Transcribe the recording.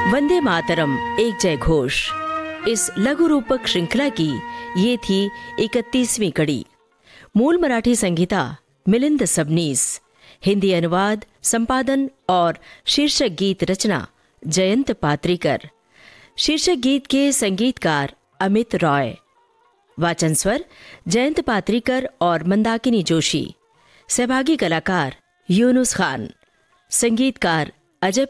वंदे मातरम एक जय घोष। इस लघु रूपक श्रृंखला की ये थी 31वीं कड़ी। मूल मराठी संगीता मिलिंद सबनीस, हिंदी अनुवाद, संपादन और शीर्षक गीत रचना जयंत पात्रीकर। शीर्षक गीत के संगीतकार अमित रॉय। वाचन स्वर जयंत पात्रीकर और मंदाकिनी जोशी। सहभागी कलाकार यूनुस खान। संगीतकार अजय